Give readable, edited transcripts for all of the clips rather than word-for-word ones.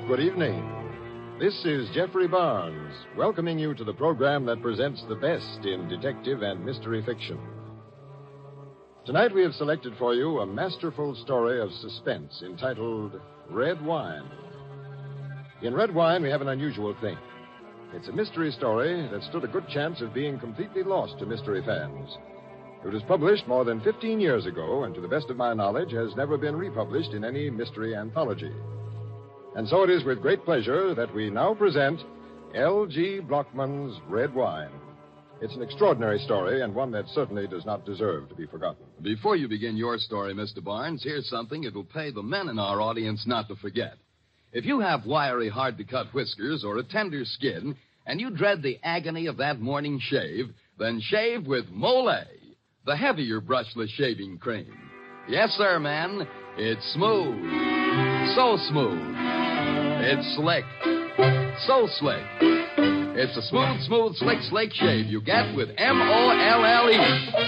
Good evening. This is Jeffrey Barnes, welcoming you to the program that presents the best in detective and mystery fiction. Tonight we have selected for you a masterful story of suspense entitled Red Wine. In Red Wine, we have an unusual thing. It's a mystery story that stood a good chance of being completely lost to mystery fans. It was published more than 15 years ago, and to the best of my knowledge, has never been republished in any mystery anthology. And so it is with great pleasure that we now present L.G. Blockman's Red Wine. It's an extraordinary story, and one that certainly does not deserve to be forgotten. Before you begin your story, Mr. Barnes, here's something it'll pay the men in our audience not to forget. If you have wiry, hard-to-cut whiskers or a tender skin, and you dread the agony of that morning shave, then shave with Mole, the heavier brushless shaving cream. Yes, sir, man. It's smooth. So smooth. It's slick. So slick. It's a smooth, slick shave you get with M-O-L-L-E.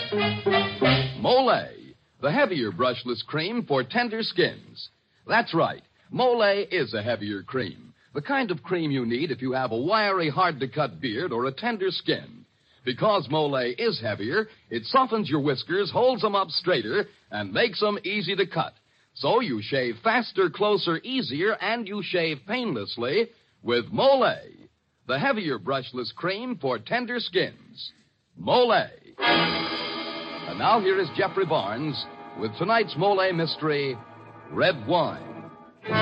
Mole, the heavier brushless cream for tender skins. That's right. Mole is a heavier cream. The kind of cream you need if you have a wiry, hard-to-cut beard or a tender skin. Because Mole is heavier, it softens your whiskers, holds them up straighter, and makes them easy to cut. So you shave faster, closer, easier, and you shave painlessly with Mole, the heavier brushless cream for tender skins. Mole. And now here is Jeffrey Barnes with tonight's Mole mystery, Red Wine.